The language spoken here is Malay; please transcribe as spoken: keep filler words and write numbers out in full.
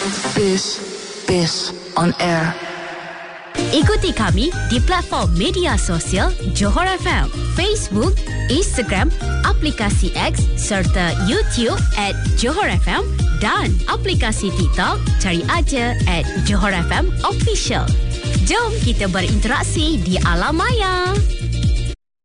This is on air. Ikuti kami di platform media sosial Johor F M, Facebook, Instagram, aplikasi X serta YouTube at Johor F M dan aplikasi TikTok cari aja at Johor F M Official. Jom kita berinteraksi di alam maya.